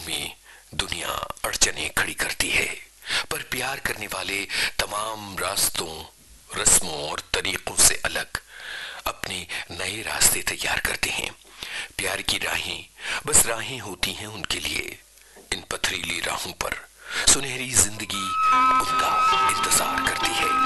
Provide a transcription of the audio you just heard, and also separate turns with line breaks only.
में दुनिया अड़चने खड़ी करती है, पर प्यार करने वाले तमाम रास्तों, रस्मों और तरीकों से अलग अपने नए रास्ते तैयार करते हैं। प्यार की राहें बस राहें होती हैं उनके लिए। इन पथरीली राहों पर सुनहरी जिंदगी उनका इंतजार करती है।